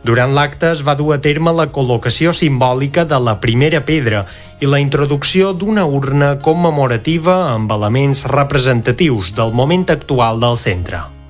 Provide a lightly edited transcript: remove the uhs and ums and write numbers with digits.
Durant l'acte es va dur a terme la col·locació simbòlica de la primera pedra i la introducció d'una urna commemorativa amb elements representatius del moment actual del centre.